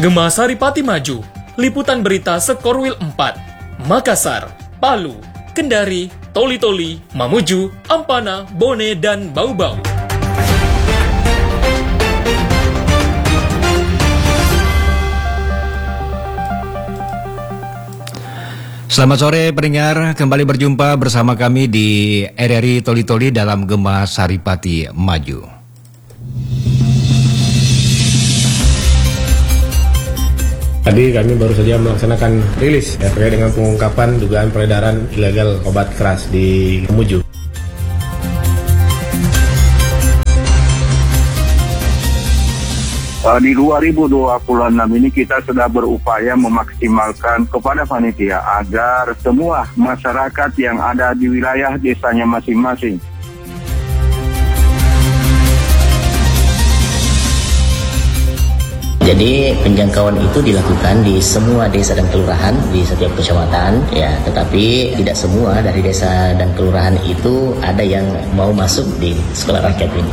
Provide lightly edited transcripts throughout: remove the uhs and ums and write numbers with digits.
Gema Saripati Maju, liputan berita Sekorwil 4, Makassar, Palu, Kendari, Toli-Toli, Mamuju, Ampana, Bone, dan Bau-Bau. Selamat sore pendengar, kembali berjumpa bersama kami di RRI Toli-Toli dalam Gema Saripati Maju. Tadi kami baru saja melaksanakan rilis terkait dengan pengungkapan dugaan peredaran ilegal obat keras di Mamuju. Di 2026 ini kita sudah berupaya memaksimalkan kepada panitia agar semua masyarakat yang ada di wilayah desanya masing-masing. Jadi penjangkauan itu dilakukan di semua desa dan kelurahan di setiap kecamatan, ya. Tetapi tidak semua dari desa dan kelurahan itu ada yang mau masuk di sekolah rakyat ini.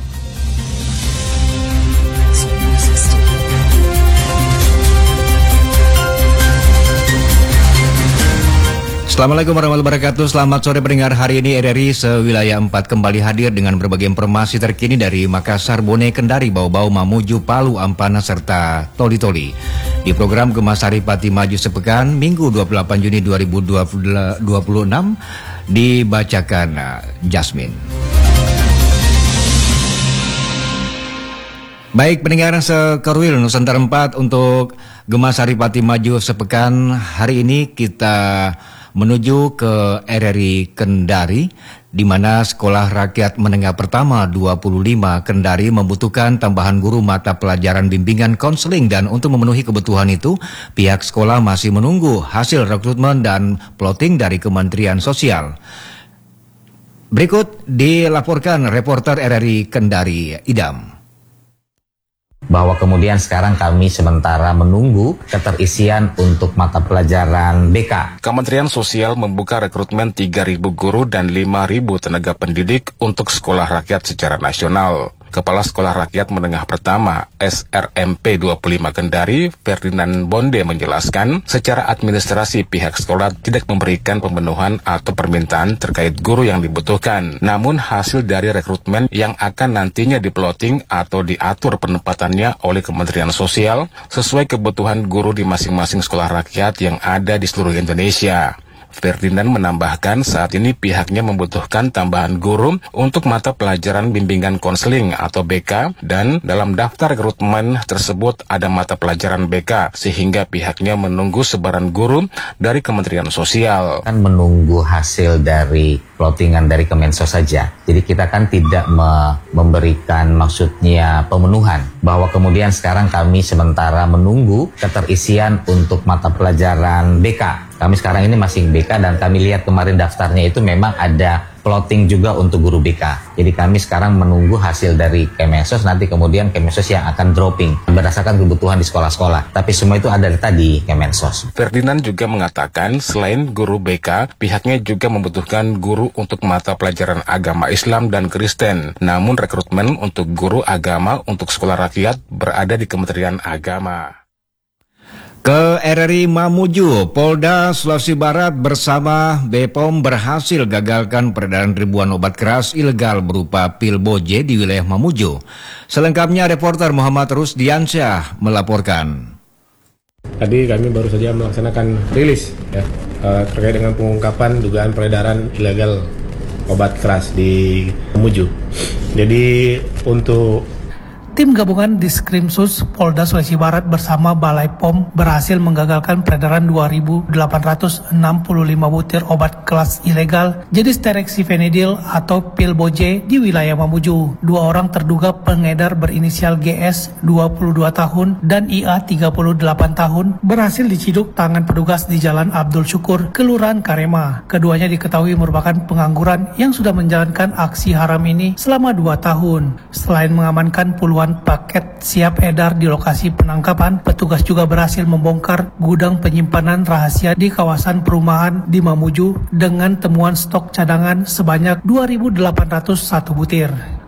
Assalamualaikum warahmatullahi wabarakatuh. Selamat sore pendengar, hari ini RRI Sewilayah 4 kembali hadir dengan berbagai informasi terkini dari Makassar, Bone, Kendari, Bau-Bau, Mamuju, Palu, Ampana, serta Toli-Toli. Di program Gema Saripati Maju Sepekan, Minggu 28 Juni 2026, dibacakan Jasmine. Baik pendengar Sekorwil Nusantara 4, untuk Gema Saripati Maju Sepekan, hari ini kita menuju ke RRI Kendari, di mana Sekolah Rakyat Menengah Pertama 25 Kendari membutuhkan tambahan guru mata pelajaran bimbingan konseling, dan untuk memenuhi kebutuhan itu, pihak sekolah masih menunggu hasil rekrutmen dan plotting dari Kementerian Sosial. Berikut dilaporkan reporter RRI Kendari, Idam. Bahwa kemudian sekarang kami sementara menunggu keterisian untuk mata pelajaran BK. Kementerian Sosial membuka rekrutmen 3.000 guru dan 5.000 tenaga pendidik untuk sekolah rakyat secara nasional. Kepala Sekolah Rakyat Menengah Pertama SRMP 25 Kendari, Ferdinand Bonde, menjelaskan secara administrasi pihak sekolah tidak memberikan pemenuhan atau permintaan terkait guru yang dibutuhkan. Namun hasil dari rekrutmen yang akan nantinya diploting atau diatur penempatannya oleh Kementerian Sosial sesuai kebutuhan guru di masing-masing sekolah rakyat yang ada di seluruh Indonesia. Ferdinand menambahkan saat ini pihaknya membutuhkan tambahan guru untuk mata pelajaran bimbingan konseling atau BK, dan dalam daftar rekrutmen tersebut ada mata pelajaran BK, sehingga pihaknya menunggu sebaran guru dari Kementerian Sosial. Kan menunggu hasil dari plottingan dari Kemensos saja. Jadi kita kan tidak memberikan maksudnya pemenuhan, bahwa kemudian sekarang kami sementara menunggu keterisian untuk mata pelajaran BK. Kami sekarang ini masih BK, dan kami lihat kemarin daftarnya itu memang ada plotting juga untuk guru BK. Jadi kami sekarang menunggu hasil dari Kemensos, nanti kemudian Kemensos yang akan dropping berdasarkan kebutuhan di sekolah-sekolah. Tapi semua itu ada tadi Kemensos. Ferdinand juga mengatakan selain guru BK, pihaknya juga membutuhkan guru untuk mata pelajaran agama Islam dan Kristen. Namun rekrutmen untuk guru agama untuk sekolah rakyat berada di Kementerian Agama. Ke RRI Mamuju, Polda Sulawesi Barat bersama BPOM berhasil gagalkan peredaran ribuan obat keras ilegal berupa pil boje di wilayah Mamuju. Selengkapnya reporter Muhammad Rusdiansyah melaporkan. Tadi kami baru saja melaksanakan rilis terkait dengan pengungkapan dugaan peredaran ilegal obat keras di Mamuju. Jadi untuk Tim gabungan Diskrimsus Polda Sulawesi Barat bersama Balai POM berhasil menggagalkan peredaran 2.865 butir obat kelas ilegal jenis terexifenidil atau pil boje di wilayah Mamuju. Dua orang terduga pengedar berinisial GS 22 tahun dan IA 38 tahun berhasil diciduk tangan petugas di Jalan Abdul Syukur, Kelurahan Karema. Keduanya diketahui merupakan pengangguran yang sudah menjalankan aksi haram ini selama 2 tahun. Selain mengamankan puluhan paket siap edar di lokasi penangkapan, petugas juga berhasil membongkar gudang penyimpanan rahasia di kawasan perumahan di Mamuju dengan temuan stok cadangan sebanyak 2.801 butir.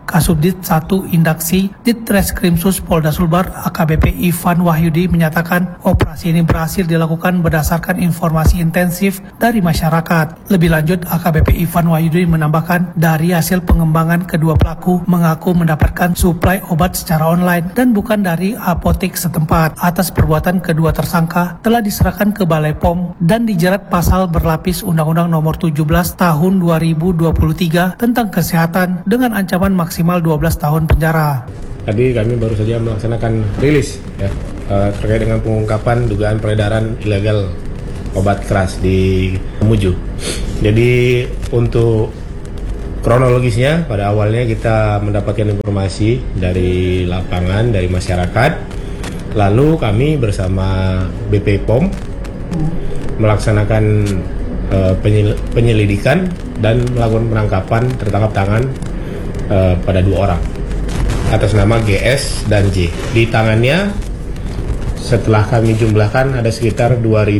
Kasubdit 1 Indaksi Ditreskrimsus Polda Sulbar AKBP Ivan Wahyudi menyatakan operasi ini berhasil dilakukan berdasarkan informasi intensif dari masyarakat. Lebih lanjut, AKBP Ivan Wahyudi menambahkan dari hasil pengembangan kedua pelaku mengaku mendapatkan suplai obat secara online dan bukan dari apotek setempat. Atas perbuatan kedua tersangka telah diserahkan ke Balai POM dan dijerat pasal berlapis Undang-Undang Nomor 17 Tahun 2023 tentang kesehatan dengan ancaman maksimal 12 tahun penjara. Tadi kami baru saja melaksanakan rilis ya, terkait dengan pengungkapan dugaan peredaran ilegal obat keras di Mamuju. Jadi untuk kronologisnya pada awalnya kita mendapatkan informasi dari lapangan, dari masyarakat. Lalu kami bersama BP POM melaksanakan penyelidikan dan melakukan penangkapan tertangkap tangan pada 2 orang atas nama GS dan J. Di tangannya setelah kami jumlahkan ada sekitar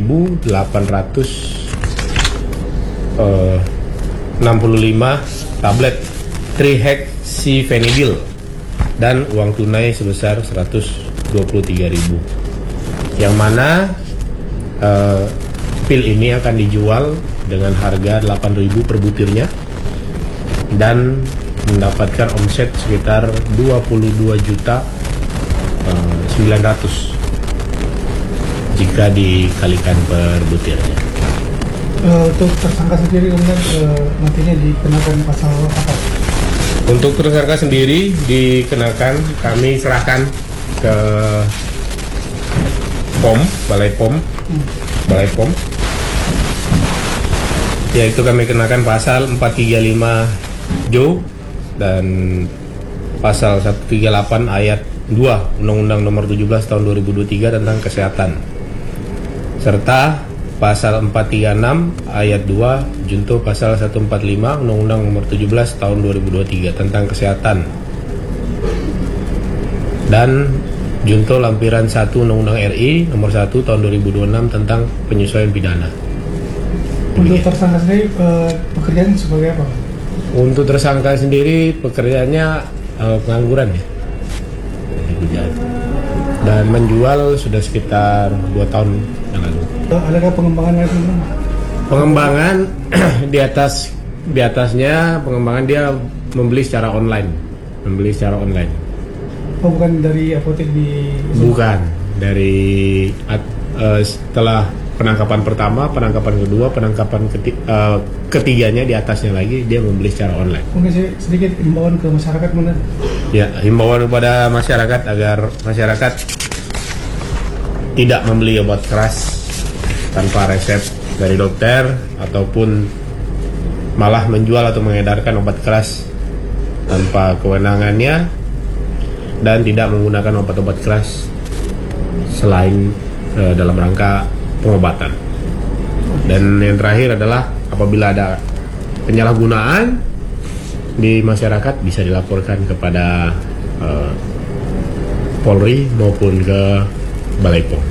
2.865 tablet trihexyphenidyl dan uang tunai sebesar 123.000, yang mana pil ini akan dijual dengan harga 8.000 per butirnya dan mendapatkan omset sekitar 22.900.000 jika dikalikan per butirnya. Untuk tersangka sendiri kemudian nantinya dikenakan pasal apa? Untuk tersangka sendiri dikenakan, kami serahkan ke POM, Balai POM, yaitu kami kenakan pasal 435 Jo dan pasal 138 ayat 2 Undang-Undang Nomor 17 Tahun 2023 tentang kesehatan, serta pasal 436 ayat 2 junto pasal 145 Undang-Undang Nomor 17 Tahun 2023 tentang kesehatan, dan junto lampiran 1 Undang-Undang RI Nomor 1 Tahun 2026 tentang penyesuaian pidana. Untuk tersangka sendiri pekerjaan sebagai apa? Untuk tersangka sendiri pekerjaannya pengangguran ya, dan menjual sudah sekitar 2 tahun yang lalu. Adakah pengembangan lagi? Pengembangan di atasnya pengembangan dia membeli secara online. Oh, bukan dari apotek di? Bukan, dari setelah penangkapan pertama, penangkapan kedua, penangkapan ketiganya di atasnya lagi dia membeli secara online. Mungkin sedikit himbauan ke masyarakat mana? Ya, himbauan kepada masyarakat agar masyarakat tidak membeli obat keras tanpa resep dari dokter ataupun malah menjual atau mengedarkan obat keras tanpa kewenangannya dan tidak menggunakan obat-obat keras selain dalam rangka pengobatan. Dan yang terakhir adalah apabila ada penyalahgunaan di masyarakat bisa dilaporkan kepada Polri maupun ke Balai POM.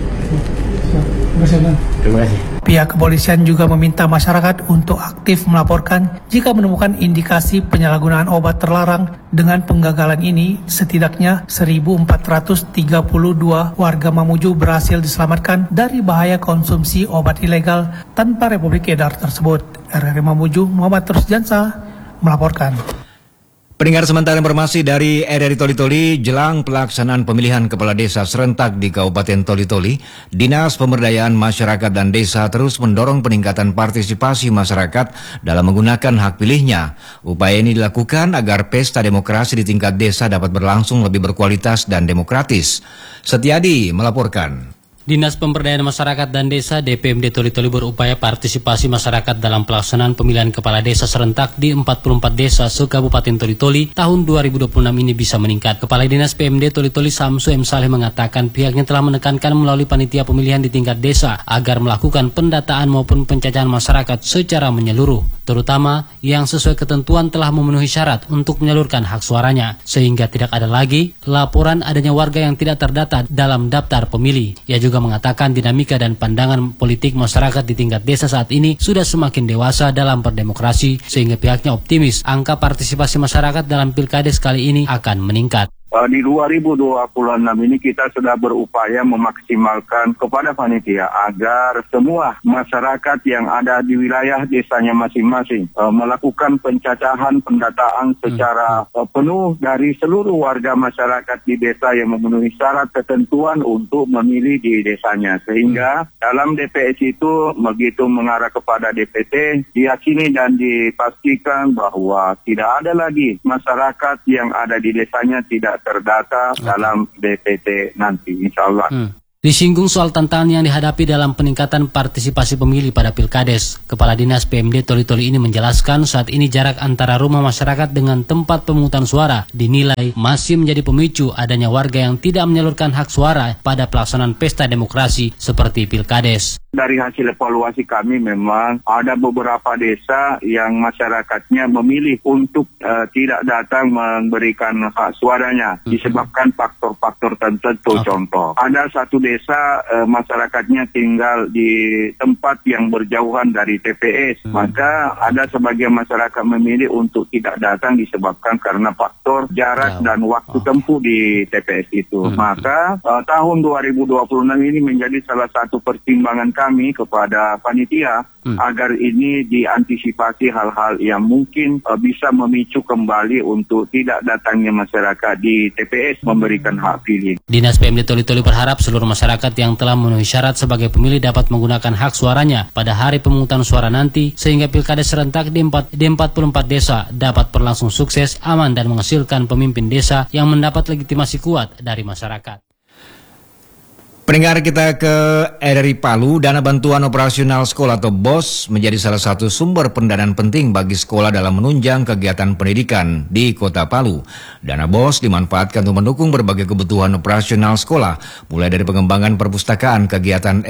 Terima kasih. Pihak kepolisian juga meminta masyarakat untuk aktif melaporkan jika menemukan indikasi penyalahgunaan obat terlarang. Dengan penggagalan ini, setidaknya 1.432 warga Mamuju berhasil diselamatkan dari bahaya konsumsi obat ilegal tanpa Republik Edar tersebut. RRI Mamuju, Muhammad Rusjansa melaporkan. Pendengar sementara informasi dari RRI Toli-Toli, jelang pelaksanaan pemilihan kepala desa serentak di Kabupaten Toli-Toli, Dinas Pemberdayaan Masyarakat dan Desa terus mendorong peningkatan partisipasi masyarakat dalam menggunakan hak pilihnya. Upaya ini dilakukan agar pesta demokrasi di tingkat desa dapat berlangsung lebih berkualitas dan demokratis. Setiadi melaporkan. Dinas Pemberdayaan Masyarakat dan Desa DPMD Toli-Toli berupaya partisipasi masyarakat dalam pelaksanaan pemilihan kepala desa serentak di 44 desa se-Kabupaten Toli-Toli tahun 2026 ini bisa meningkat. Kepala Dinas PMD Toli-Toli Samsu M. Saleh mengatakan pihaknya telah menekankan melalui panitia pemilihan di tingkat desa agar melakukan pendataan maupun pencacahan masyarakat secara menyeluruh. terutama yang sesuai ketentuan telah memenuhi syarat untuk menyalurkan hak suaranya, sehingga tidak ada lagi laporan adanya warga yang tidak terdata dalam daftar pemilih. Ia juga mengatakan dinamika dan pandangan politik masyarakat di tingkat desa saat ini sudah semakin dewasa dalam berdemokrasi, sehingga pihaknya optimis angka partisipasi masyarakat dalam Pilkades kali ini akan meningkat. Di 2026 ini kita sudah berupaya memaksimalkan kepada panitia agar semua masyarakat yang ada di wilayah desanya masing-masing melakukan pencacahan pendataan secara penuh dari seluruh warga masyarakat di desa yang memenuhi syarat ketentuan untuk memilih di desanya. Sehingga dalam DPS itu begitu mengarah kepada DPT, diyakini dan dipastikan bahwa tidak ada lagi masyarakat yang ada di desanya tidak terdata dalam DPT nanti, insya Allah. Disinggung soal tantangan yang dihadapi dalam peningkatan partisipasi pemilih pada Pilkades, Kepala Dinas PMD Toli-Toli ini menjelaskan saat ini jarak antara rumah masyarakat dengan tempat pemungutan suara dinilai masih menjadi pemicu adanya warga yang tidak menyalurkan hak suara pada pelaksanaan pesta demokrasi seperti Pilkades. Dari hasil evaluasi kami memang ada beberapa desa yang masyarakatnya memilih untuk tidak datang memberikan hak suaranya disebabkan faktor-faktor tertentu. Contoh, ada satu desa masyarakatnya tinggal di tempat yang berjauhan dari TPS, maka ada sebagian masyarakat memilih untuk tidak datang disebabkan karena faktor jarak dan waktu tempuh di TPS itu. Maka tahun 2026 ini menjadi salah satu pertimbangan kami kepada panitia agar ini diantisipasi hal-hal yang mungkin bisa memicu kembali untuk tidak datangnya masyarakat di TPS memberikan hak pilih. Dinas PMD Toli-Toli berharap seluruh masyarakat yang telah memenuhi syarat sebagai pemilih dapat menggunakan hak suaranya pada hari pemungutan suara nanti, sehingga Pilkades serentak di 44 desa dapat berlangsung sukses, aman, dan menghasilkan pemimpin desa yang mendapat legitimasi kuat dari masyarakat. Pendengar, kita ke RRI Palu. Dana bantuan operasional sekolah atau BOS menjadi salah satu sumber pendanaan penting bagi sekolah dalam menunjang kegiatan pendidikan di Kota Palu. Dana BOS dimanfaatkan untuk mendukung berbagai kebutuhan operasional sekolah, mulai dari pengembangan perpustakaan, kegiatan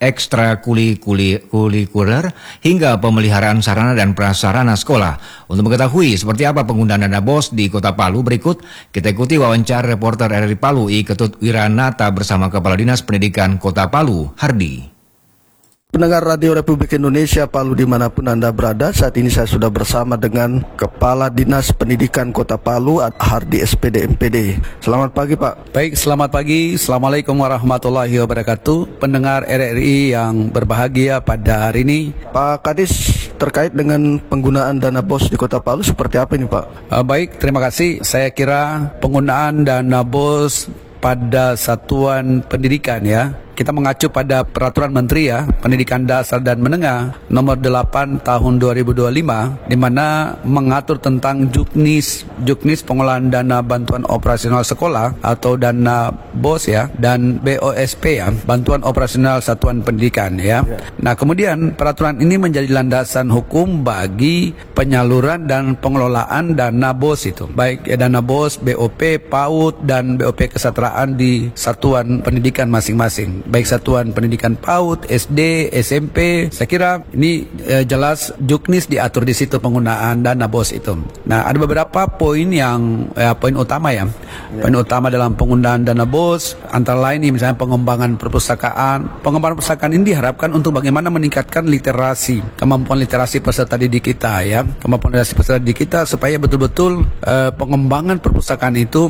ekstrakurikuler, hingga pemeliharaan sarana dan prasarana sekolah. Untuk mengetahui seperti apa penggunaan dana BOS di Kota Palu, berikut kita ikuti wawancara reporter RRI Palu I Ketut Wiranata bersama Kepala Dinas Pendidikan Kota Palu, Hardi. Pendengar Radio Republik Indonesia Palu dimanapun Anda berada, saat ini saya sudah bersama dengan Kepala Dinas Pendidikan Kota Palu, Hardi SPD MPD. Selamat pagi Pak. Baik, selamat pagi. Assalamualaikum warahmatullahi wabarakatuh. Pendengar RRI yang berbahagia pada hari ini. Pak Kadis, terkait dengan penggunaan dana BOS di Kota Palu seperti apa ini Pak? Baik, terima kasih. Saya kira penggunaan dana BOS pada satuan pendidikan kita mengacu pada Peraturan Menteri Pendidikan Dasar dan Menengah nomor 8 tahun 2025 di mana mengatur tentang juknis pengolahan dana bantuan operasional sekolah atau dana BOS dan BOSP bantuan operasional satuan pendidikan Nah, kemudian peraturan ini menjadi landasan hukum bagi penyaluran dan pengelolaan dana BOS itu. Baik dana BOS, BOP, PAUD dan BOP kesetaraan di satuan pendidikan masing-masing. Baik satuan pendidikan PAUD, SD, SMP, saya kira ini jelas juknis diatur di situ penggunaan dana BOS itu. Nah, ada beberapa poin yang poin utama Poin utama dalam penggunaan dana BOS antara lain ini misalnya pengembangan perpustakaan. Pengembangan perpustakaan ini diharapkan untuk bagaimana meningkatkan kemampuan literasi peserta didik kita kemampuan literasi peserta didik kita supaya betul-betul pengembangan perpustakaan itu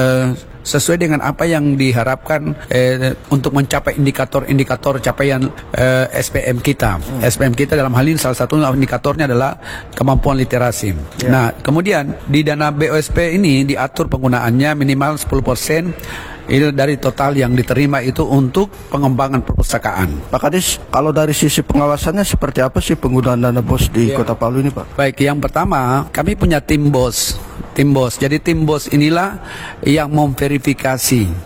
sesuai dengan apa yang diharapkan untuk mencapai indikator-indikator capaian SPM kita. SPM kita dalam hal ini salah satu indikatornya adalah kemampuan literasi. Nah, kemudian di dana BOSP ini diatur penggunaannya minimal 10% dari total yang diterima itu untuk pengembangan perpustakaan. Pak Kadis, kalau dari sisi pengawasannya seperti apa sih penggunaan dana BOS di Kota Palu ini Pak? Baik, yang pertama kami punya tim BOS. Jadi tim BOS inilah yang memverifikasi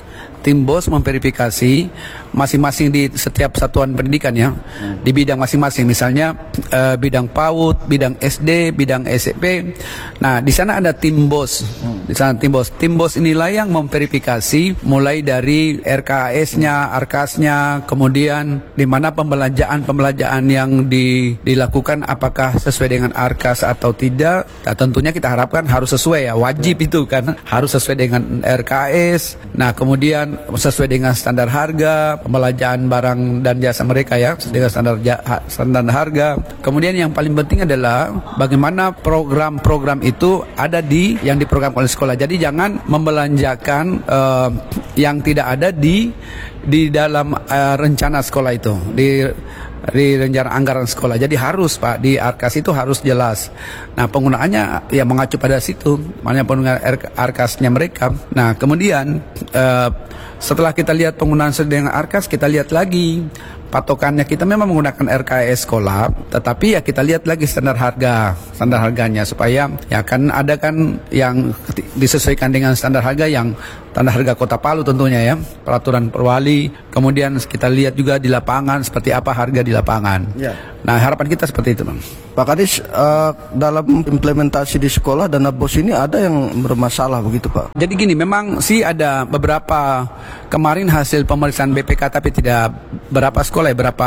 tim BOS memverifikasi masing-masing di setiap satuan pendidikan ya, di bidang masing-masing. Misalnya bidang PAUD, bidang SD, bidang SMP. Nah, di sana ada tim BOS. Di sana tim BOS. Tim BOS inilah yang memverifikasi mulai dari RKS-nya, ARKAS-nya, kemudian di mana pembelanjaan yang dilakukan apakah sesuai dengan ARKAS atau tidak. Nah, tentunya kita harapkan harus sesuai ya, wajib itu kan, harus sesuai dengan RKS. Nah, kemudian sesuai dengan standar harga, pembelanjaan barang dan jasa mereka ya, dengan standar harga. Kemudian yang paling penting adalah bagaimana program-program itu ada yang diprogramkan oleh sekolah. Jadi jangan membelanjakan yang tidak ada di dalam rencana sekolah itu, di rencana anggaran sekolah. Jadi harus Pak, di ARKAS itu harus jelas. Nah, penggunaannya ya mengacu pada situ, makanya penggunaan ARKAS-nya mereka. Nah, kemudian setelah kita lihat penggunaan sesuai dengan ARKAS, kita lihat lagi patokannya. Kita memang menggunakan RKS sekolah, tetapi ya kita lihat lagi standar harganya, supaya ya kan ada kan yang disesuaikan dengan standar harga Kota Palu tentunya ya, peraturan perwali. Kemudian kita lihat juga di lapangan seperti apa harga di lapangan. Ya. Nah, harapan kita seperti itu, Bang. Pak Kadis, dalam implementasi di sekolah dana BOS ini ada yang bermasalah begitu Pak? Jadi gini, memang sih ada beberapa kemarin hasil pemeriksaan BPK, tapi tidak berapa sekolah ya, berapa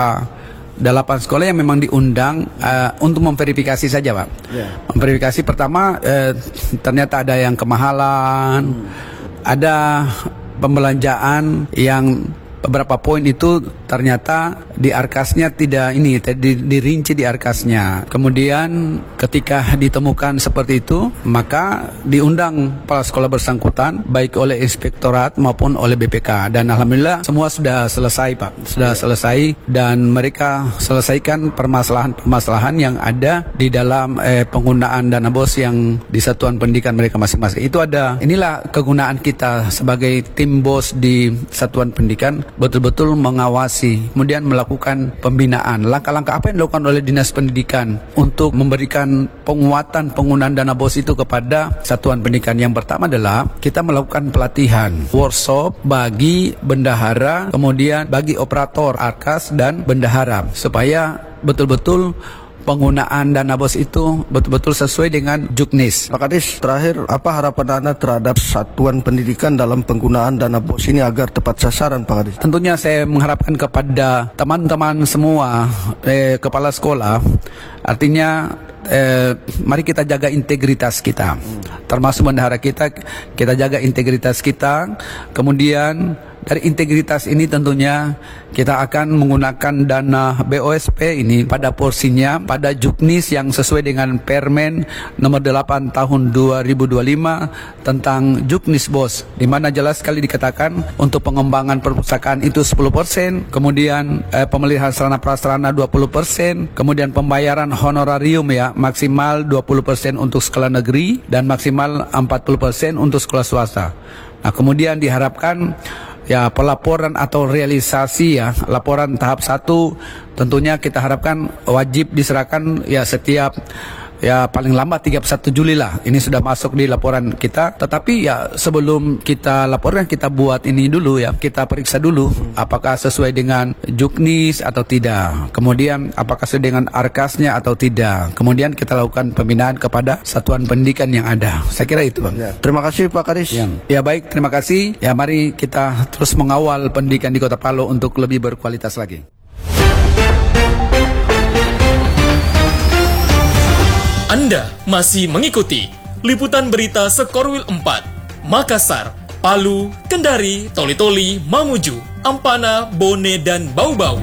8 sekolah yang memang diundang untuk memverifikasi saja Pak. Yeah. Memverifikasi pertama ternyata ada yang kemahalan, ada pembelanjaan yang beberapa poin itu ternyata di ARKAS-nya tidak dirinci di ARKAS-nya. Kemudian ketika ditemukan seperti itu, maka diundang kepala sekolah bersangkutan baik oleh inspektorat maupun oleh BPK, dan alhamdulillah semua sudah selesai Pak. Sudah selesai, dan mereka selesaikan permasalahan yang ada di dalam penggunaan dana BOS yang di satuan pendidikan mereka masing-masing. Inilah kegunaan kita sebagai tim BOS di satuan pendidikan, betul-betul mengawasi, kemudian melakukan pembinaan. Langkah-langkah apa yang dilakukan oleh Dinas Pendidikan untuk memberikan penguatan penggunaan dana BOS itu kepada satuan pendidikan? Yang pertama adalah kita melakukan pelatihan, workshop bagi bendahara, kemudian bagi operator ARKAS dan bendahara, supaya betul-betul penggunaan dana BOS itu betul-betul sesuai dengan Juknis. Pak Kadis, terakhir apa harapan Anda terhadap satuan pendidikan dalam penggunaan dana BOS ini agar tepat sasaran Pak Kadis? Tentunya saya mengharapkan kepada teman-teman semua kepala sekolah, artinya mari kita jaga integritas kita, termasuk bendahara kita jaga integritas kita. Kemudian dari integritas ini tentunya kita akan menggunakan dana BOSP ini pada porsinya, pada Juknis yang sesuai dengan Permen nomor 8 tahun 2025 tentang Juknis BOS, di mana jelas sekali dikatakan untuk pengembangan perpustakaan itu 10%, kemudian pemeliharaan sarana prasarana 20%, kemudian pembayaran honorarium ya maksimal 20% untuk sekolah negeri dan maksimal 40% untuk sekolah swasta. Nah, kemudian diharapkan ya pelaporan atau realisasi ya laporan tahap 1 tentunya kita harapkan wajib diserahkan ya setiap ya paling lambat 31 Juli lah. Ini sudah masuk di laporan kita. Tetapi ya sebelum kita laporan, kita buat ini dulu ya, kita periksa dulu apakah sesuai dengan Juknis atau tidak. Kemudian apakah sesuai dengan ARKAS-nya atau tidak. Kemudian kita lakukan pembinaan kepada satuan pendidikan yang ada. Saya kira itu Bang. Ya, terima kasih Pak Kadis. Ya baik, terima kasih. Ya mari kita terus mengawal pendidikan di Kota Palu untuk lebih berkualitas lagi. Anda masih mengikuti liputan berita Sekorwil 4, Makassar, Palu, Kendari, Toli-Toli, Mamuju, Ampana, Bone, dan Bau-Bau.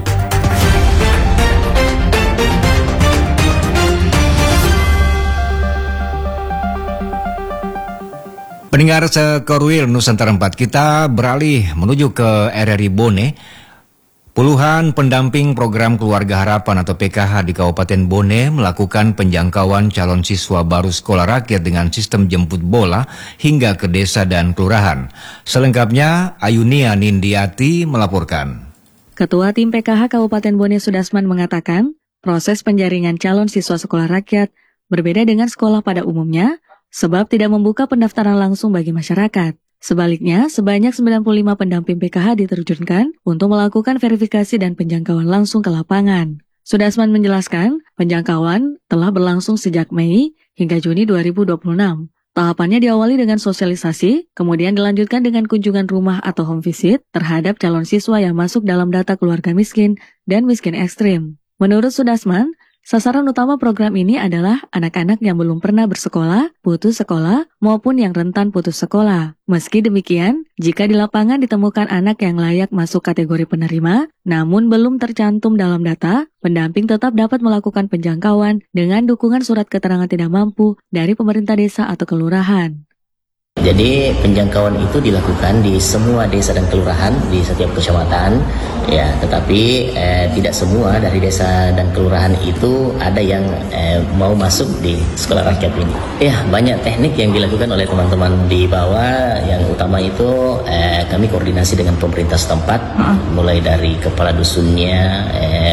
Pendengar Sekorwil Nusantara 4, kita beralih menuju ke RRI Bone. Puluhan pendamping program Keluarga Harapan atau PKH di Kabupaten Bone melakukan penjangkauan calon siswa baru sekolah rakyat dengan sistem jemput bola hingga ke desa dan kelurahan. Selengkapnya Ayunia Nindiati melaporkan. Ketua Tim PKH Kabupaten Bone Sudasman mengatakan, proses penjaringan calon siswa sekolah rakyat berbeda dengan sekolah pada umumnya sebab tidak membuka pendaftaran langsung bagi masyarakat. Sebaliknya, sebanyak 95 pendamping PKH diterjunkan untuk melakukan verifikasi dan penjangkauan langsung ke lapangan. Sudasman menjelaskan, penjangkauan telah berlangsung sejak Mei hingga Juni 2026. Tahapannya diawali dengan sosialisasi, kemudian dilanjutkan dengan kunjungan rumah atau home visit terhadap calon siswa yang masuk dalam data keluarga miskin dan miskin ekstrim. Menurut Sudasman, sasaran utama program ini adalah anak-anak yang belum pernah bersekolah, putus sekolah, maupun yang rentan putus sekolah. Meski demikian, jika di lapangan ditemukan anak yang layak masuk kategori penerima, namun belum tercantum dalam data, pendamping tetap dapat melakukan penjangkauan dengan dukungan surat keterangan tidak mampu dari pemerintah desa atau kelurahan. Jadi penjangkauan itu dilakukan di semua desa dan kelurahan di setiap kecamatan, ya. Tetapi tidak semua dari desa dan kelurahan itu ada yang mau masuk di sekolah rakyat ini. Ya, banyak teknik yang dilakukan oleh teman-teman di bawah. Yang utama itu kami koordinasi dengan pemerintah setempat, mulai dari kepala dusunnya,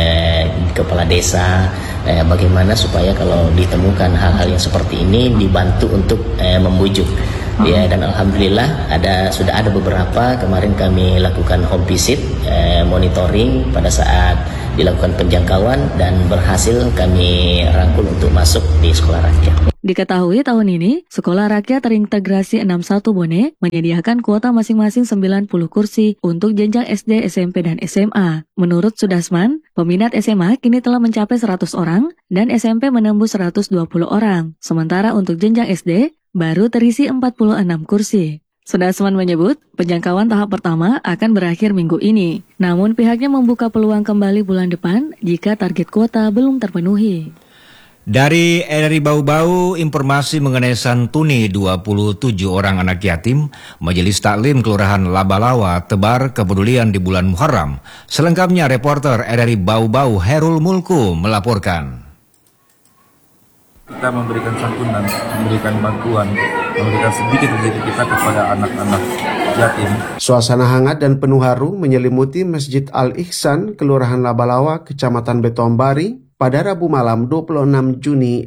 kepala desa, bagaimana supaya kalau ditemukan hal-hal yang seperti ini dibantu untuk membujuk. Ya, dan alhamdulillah sudah ada beberapa. Kemarin kami lakukan home visit, monitoring pada saat dilakukan penjangkauan dan berhasil kami rangkul untuk masuk di sekolah rakyat. Diketahui tahun ini, Sekolah Rakyat Terintegrasi 61 Bone menyediakan kuota masing-masing 90 kursi untuk jenjang SD, SMP, dan SMA. Menurut Sudasman, peminat SMA kini telah mencapai 100 orang dan SMP menembus 120 orang. Sementara untuk jenjang SD, baru terisi 46 kursi. Sudasman menyebut, penjangkauan tahap pertama akan berakhir minggu ini. Namun pihaknya membuka peluang kembali bulan depan jika target kuota belum terpenuhi. Dari RRI Bau-Bau, informasi mengenai santuni 27 orang anak yatim, Majelis Taklim Kelurahan Labalawa tebar kepedulian di bulan Muharram. Selengkapnya reporter RRI Bau-Bau Herul Mulku melaporkan. Kita memberikan santunan, memberikan bantuan, memberikan sedikit rezeki kita kepada anak-anak yatim. Suasana hangat dan penuh haru menyelimuti Masjid Al-Ihsan, Kelurahan Labalawa, Kecamatan Betoambari, pada Rabu malam 26 Juni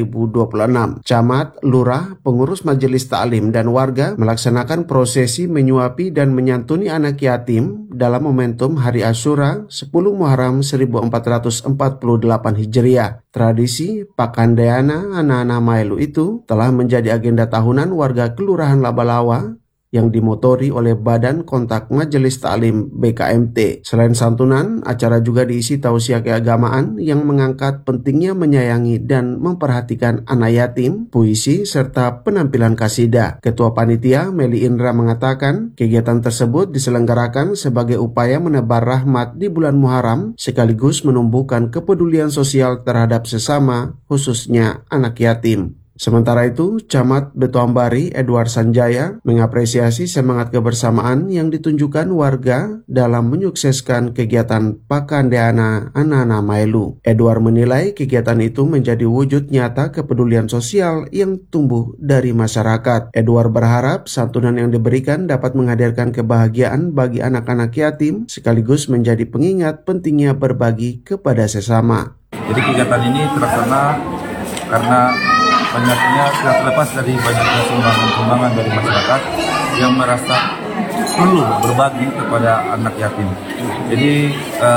2026. Camat, lurah, pengurus majelis taklim dan warga melaksanakan prosesi menyuapi dan menyantuni anak yatim dalam momentum Hari Asyura 10 Muharram 1448 Hijriah. Tradisi Pakandeana Anak-anak Mailu itu telah menjadi agenda tahunan warga Kelurahan Labalawa yang dimotori oleh Badan Kontak Majelis Taklim BKMT. Selain santunan, acara juga diisi tausiah keagamaan yang mengangkat pentingnya menyayangi dan memperhatikan anak yatim, puisi, serta penampilan kasidah. Ketua Panitia Meli Indra mengatakan, kegiatan tersebut diselenggarakan sebagai upaya menebar rahmat di bulan Muharram, sekaligus menumbuhkan kepedulian sosial terhadap sesama, khususnya anak yatim. Sementara itu, Camat Betoambari Edward Sanjaya mengapresiasi semangat kebersamaan yang ditunjukkan warga dalam menyukseskan kegiatan Pakandeana Anak-anak Mailu. Edward menilai kegiatan itu menjadi wujud nyata kepedulian sosial yang tumbuh dari masyarakat. Edward berharap santunan yang diberikan dapat menghadirkan kebahagiaan bagi anak-anak yatim sekaligus menjadi pengingat pentingnya berbagi kepada sesama. Jadi kegiatan ini terlaksana karena banyaknya tidak terlepas dari banyaknya sumbangan dari masyarakat yang merasa perlu berbagi kepada anak yatim. Jadi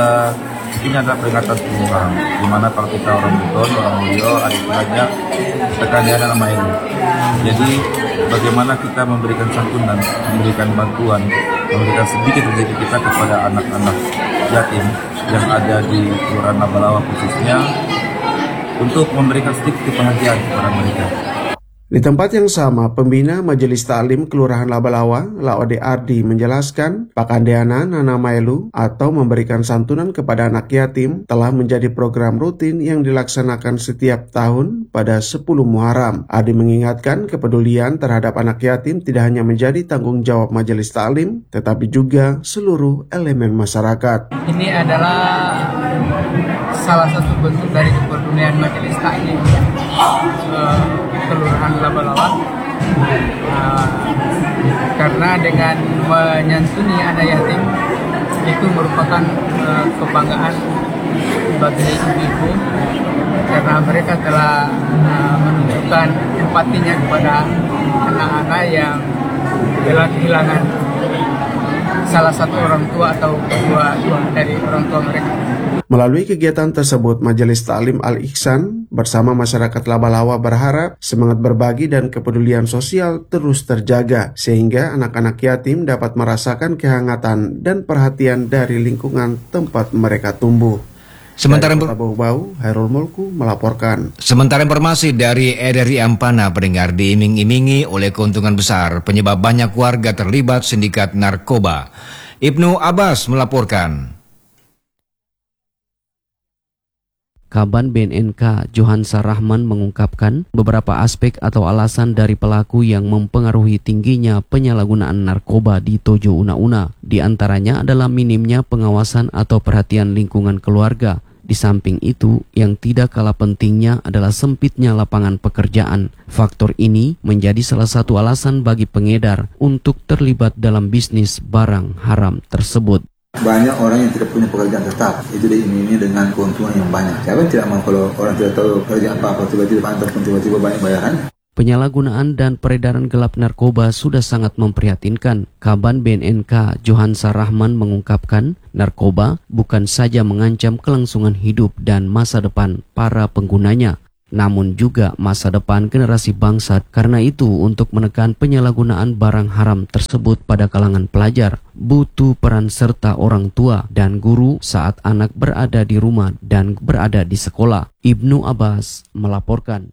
ini adalah peringatan Muharram, di mana kalau kita orang beton, orang mulia, ada istilahnya Pakandeana Anak Mailu. Jadi bagaimana kita memberikan santunan, memberikan bantuan, memberikan sedikit rezeki kita kepada anak-anak yatim yang ada di Kelurahan Labalawa khususnya, untuk memberikan sedikit kebahagiaan kepada mereka. Di tempat yang sama, pembina Majelis Taklim Kelurahan Labalawa, Laode Ardi, menjelaskan Pakandeana Anak Mailu atau memberikan santunan kepada anak yatim telah menjadi program rutin yang dilaksanakan setiap tahun pada 10 Muharram. Ardi mengingatkan kepedulian terhadap anak yatim tidak hanya menjadi tanggung jawab Majelis Taklim, tetapi juga seluruh elemen masyarakat. Ini adalah salah satu bentuk dari kepedulian Majelis Taklim Kelurahan Labalawa, karena dengan menyantuni anak yatim itu merupakan kebanggaan bagi ibu-ibu, karena mereka telah menunjukkan empatinya kepada anak-anak yang adalah kehilangan salah satu orang tua atau kedua dari orang tua mereka. Melalui kegiatan tersebut, Majelis Ta'lim Al-Ihsan bersama masyarakat Labalawa berharap semangat berbagi dan kepedulian sosial terus terjaga, sehingga anak-anak yatim dapat merasakan kehangatan dan perhatian dari lingkungan tempat mereka tumbuh. Sementara Bau-Bau, Hairul Mulku melaporkan. Sementara informasi dari RRI Ampana pendengar diiming-imingi oleh keuntungan besar penyebab banyak warga terlibat sindikat narkoba. Ibnu Abbas melaporkan. Kaban BNNK Johansa Rahman mengungkapkan beberapa aspek atau alasan dari pelaku yang mempengaruhi tingginya penyalahgunaan narkoba di Tojo Una-Una. Di antaranya adalah minimnya pengawasan atau perhatian lingkungan keluarga. Di samping itu, yang tidak kalah pentingnya adalah sempitnya lapangan pekerjaan. Faktor ini menjadi salah satu alasan bagi pengedar untuk terlibat dalam bisnis barang haram tersebut. Banyak orang yang tidak punya pekerjaan tetap, itu diiming-imingi dengan keuntungan yang banyak. Siapa yang tidak mau kalau orang tidak tahu pekerjaan apa-apa, tiba-tiba pantas pun tiba-tiba banyak bayaran. Penyalahgunaan dan peredaran gelap narkoba sudah sangat memprihatinkan. Kaban BNNK Johansa Rahman mengungkapkan, narkoba bukan saja mengancam kelangsungan hidup dan masa depan para penggunanya, namun juga masa depan generasi bangsa. Karena itu, untuk menekan penyalahgunaan barang haram tersebut pada kalangan pelajar, butuh peran serta orang tua dan guru saat anak berada di rumah dan berada di sekolah. Ibnu Abbas melaporkan.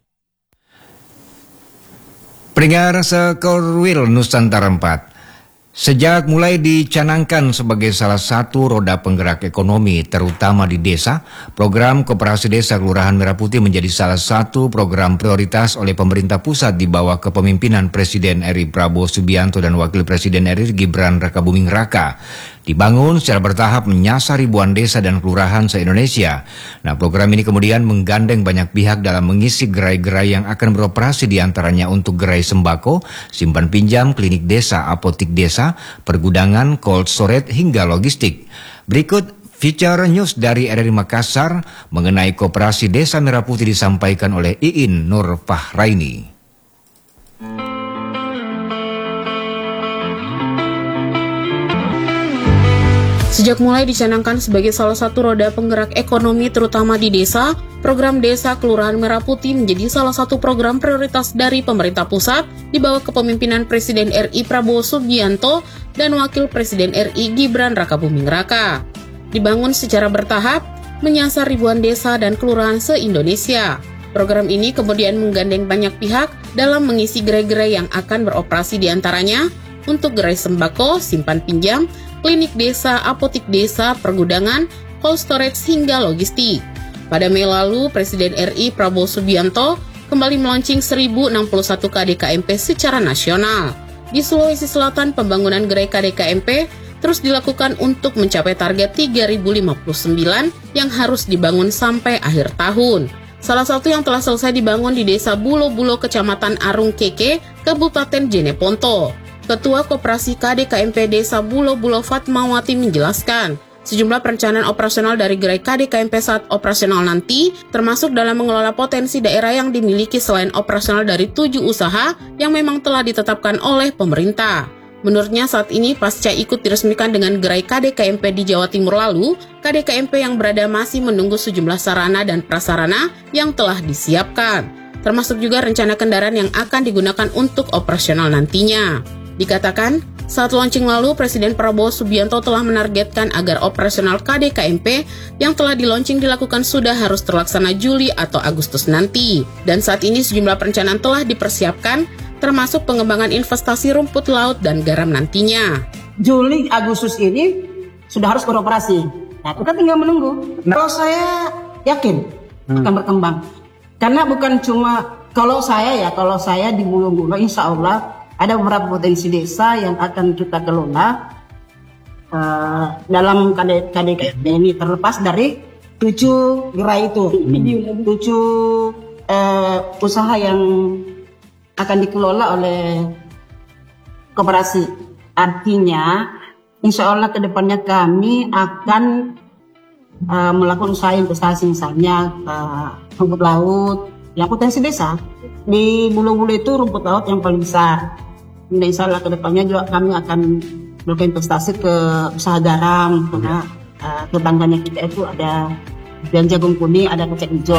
Pendengar Sekorwil Nusantara 4. Sejak mulai dicanangkan sebagai salah satu roda penggerak ekonomi terutama di desa, program Koperasi Desa Kelurahan Merah Putih menjadi salah satu program prioritas oleh pemerintah pusat di bawah kepemimpinan Presiden RI Prabowo Subianto dan Wakil Presiden RI Gibran Rakabuming Raka. Dibangun secara bertahap menyasar ribuan desa dan kelurahan se-Indonesia. Nah, program ini kemudian menggandeng banyak pihak dalam mengisi gerai-gerai yang akan beroperasi, diantaranya untuk gerai sembako, simpan pinjam, klinik desa, apotik desa, pergudangan, cold storage, hingga logistik. Berikut feature news dari RRI Makassar mengenai Koperasi Desa Merah Putih disampaikan oleh Iin Nur Fahraini. Sejak mulai dicanangkan sebagai salah satu roda penggerak ekonomi terutama di desa, program Desa Kelurahan Merah Putih menjadi salah satu program prioritas dari pemerintah pusat di bawah kepemimpinan Presiden RI Prabowo Subianto dan Wakil Presiden RI Gibran Rakabuming Raka. Dibangun secara bertahap, menyasar ribuan desa dan kelurahan se-Indonesia. Program ini kemudian menggandeng banyak pihak dalam mengisi gerai-gerai yang akan beroperasi, diantaranya untuk gerai sembako, simpan pinjam, klinik desa, apotik desa, pergudangan, cold storage, hingga logistik. Pada Mei lalu, Presiden RI Prabowo Subianto kembali meluncing 1061 KDKMP secara nasional. Di Sulawesi Selatan, pembangunan gerai KDKMP terus dilakukan untuk mencapai target 3059 yang harus dibangun sampai akhir tahun. Salah satu yang telah selesai dibangun di Desa Bulo-Bulo, Kecamatan Arung Keke, Kabupaten Jeneponto. Ketua Koperasi KDKMP Desa Bulo-Bulo Fatmawati menjelaskan, sejumlah perencanaan operasional dari gerai KDKMP saat operasional nanti, termasuk dalam mengelola potensi daerah yang dimiliki selain operasional dari 7 usaha yang memang telah ditetapkan oleh pemerintah. Menurutnya saat ini pasca ikut diresmikan dengan gerai KDKMP di Jawa Timur lalu, KDKMP yang berada masih menunggu sejumlah sarana dan prasarana yang telah disiapkan, termasuk juga rencana kendaraan yang akan digunakan untuk operasional nantinya. Dikatakan, saat launching lalu, Presiden Prabowo Subianto telah menargetkan agar operasional KDKMP yang telah di-launching dilakukan sudah harus terlaksana Juli atau Agustus nanti. Dan saat ini sejumlah perencanaan telah dipersiapkan, termasuk pengembangan investasi rumput laut dan garam nantinya. Juli, Agustus ini sudah harus beroperasi. Nah, kita tinggal menunggu. Kalau saya yakin akan berkembang. Karena bukan cuma, kalau saya di Bulo-Bulo, insya Allah, ada beberapa potensi desa yang akan kita kelola dalam KDKMP ini, terlepas dari 7 gerai itu, 7 usaha yang akan dikelola oleh koperasi. Artinya, insya Allah kedepannya kami akan melakukan usaha investasi, misalnya rumput laut, yang potensi desa. Di Bulo-Bulo itu rumput laut yang paling besar. Dan insya Allah kedepannya juga kami akan berinvestasi ke usaha garam, karena tetangganya kita itu ada dan jagung kuning, ada kacang hijau.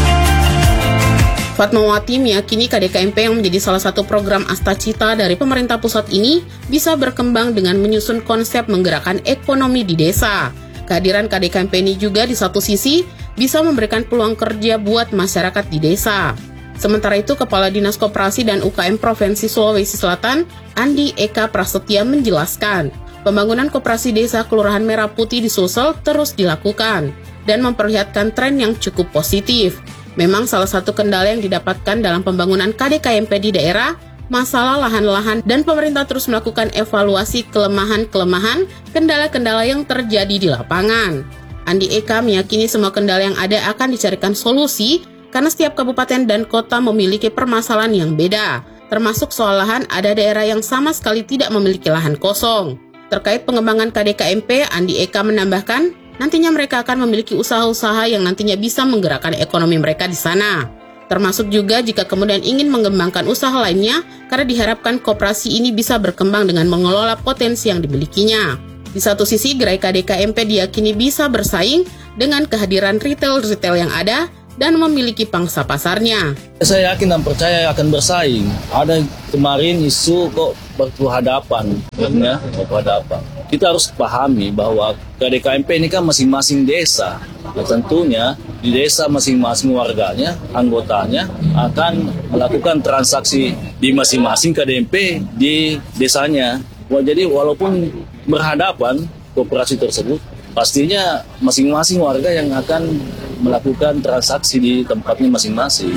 Fatmawati meyakini KDKMP yang menjadi salah satu program Astacita dari pemerintah pusat ini bisa berkembang dengan menyusun konsep menggerakkan ekonomi di desa. Kehadiran KDKMP ini juga di satu sisi bisa memberikan peluang kerja buat masyarakat di desa. Sementara itu, Kepala Dinas Koperasi dan UKM Provinsi Sulawesi Selatan, Andi Eka Prasetya menjelaskan, pembangunan koperasi desa Kelurahan Merah Putih di Sulsel terus dilakukan dan memperlihatkan tren yang cukup positif. Memang salah satu kendala yang didapatkan dalam pembangunan KDKMP di daerah, masalah lahan-lahan dan pemerintah terus melakukan evaluasi kelemahan-kelemahan, kendala-kendala yang terjadi di lapangan. Andi Eka meyakini semua kendala yang ada akan dicarikan solusi karena setiap kabupaten dan kota memiliki permasalahan yang beda. Termasuk soal lahan, ada daerah yang sama sekali tidak memiliki lahan kosong. Terkait pengembangan KDKMP, Andi Eka menambahkan, nantinya mereka akan memiliki usaha-usaha yang nantinya bisa menggerakkan ekonomi mereka di sana. Termasuk juga jika kemudian ingin mengembangkan usaha lainnya, karena diharapkan koperasi ini bisa berkembang dengan mengelola potensi yang dimilikinya. Di satu sisi, gerai KDKMP diyakini bisa bersaing dengan kehadiran retail-retail yang ada dan memiliki pangsa pasarnya. Saya yakin dan percaya akan bersaing. Ada kemarin isu kok berhadapan, ya, berhadapan. Kita harus pahami bahwa KDKMP ini kan masing-masing desa. Nah, tentunya di desa masing-masing warganya, anggotanya akan melakukan transaksi di masing-masing KDMP di desanya. Jadi walaupun berhadapan koperasi tersebut, pastinya masing-masing warga yang akan melakukan transaksi di tempatnya masing-masing.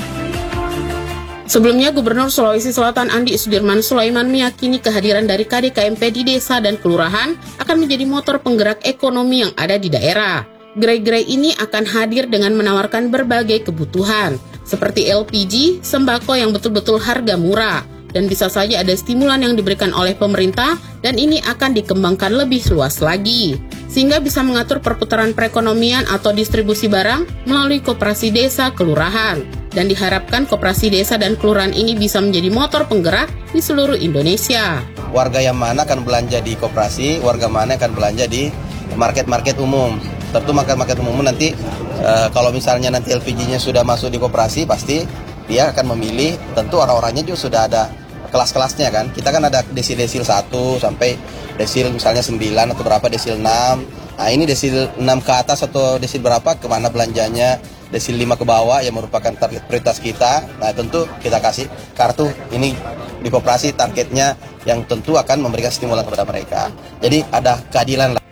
Sebelumnya, Gubernur Sulawesi Selatan Andi Sudirman Sulaiman meyakini kehadiran dari KDKMP di desa dan kelurahan akan menjadi motor penggerak ekonomi yang ada di daerah. Gerai-gerai ini akan hadir dengan menawarkan berbagai kebutuhan, seperti LPG, sembako yang betul-betul harga murah, dan bisa saja ada stimulan yang diberikan oleh pemerintah, dan ini akan dikembangkan lebih luas lagi, sehingga bisa mengatur perputaran perekonomian atau distribusi barang melalui koperasi desa kelurahan. Dan diharapkan koperasi desa dan kelurahan ini bisa menjadi motor penggerak di seluruh Indonesia. Warga yang mana akan belanja di koperasi, warga mana akan belanja di market-market umum. Tentu market-market umum nanti kalau misalnya nanti LPG-nya sudah masuk di koperasi, pasti dia akan memilih, tentu orang-orangnya juga sudah ada kelas-kelasnya kan. Kita kan ada desil-desil 1 sampai desil misalnya 9 atau berapa, desil 6. Nah ini desil 6 ke atas atau desil berapa, kemana belanjanya, desil 5 ke bawah yang merupakan target prioritas kita. Nah tentu kita kasih kartu ini di koperasi targetnya yang tentu akan memberikan stimulan kepada mereka. Jadi ada keadilan lah.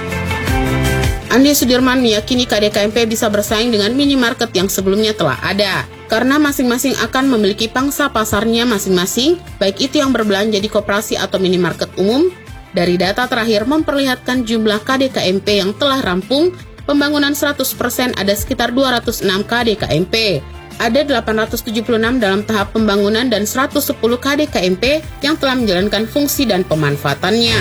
Andi Sudirman meyakini KDKMP bisa bersaing dengan minimarket yang sebelumnya telah ada, karena masing-masing akan memiliki pangsa pasarnya masing-masing, baik itu yang berbelanja di koperasi atau minimarket umum. Dari data terakhir memperlihatkan jumlah KDKMP yang telah rampung, pembangunan 100% ada sekitar 206 KDKMP. Ada 876 dalam tahap pembangunan dan 110 KDKMP yang telah menjalankan fungsi dan pemanfaatannya.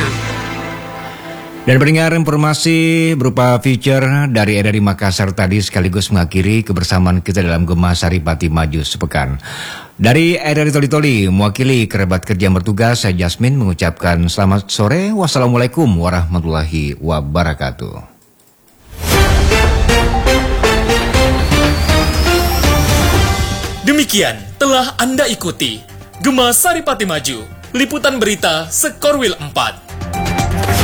Dan pendengar, informasi berupa feature dari RRI Makassar tadi sekaligus mengakhiri kebersamaan kita dalam Gema Saripati Maju sepekan. Dari RRI Toli-Toli, mewakili kerabat kerja yang bertugas, saya Jasmine mengucapkan selamat sore. Wassalamualaikum warahmatullahi wabarakatuh. Demikian telah Anda ikuti Gema Saripati Maju, liputan berita Sekorwil 4.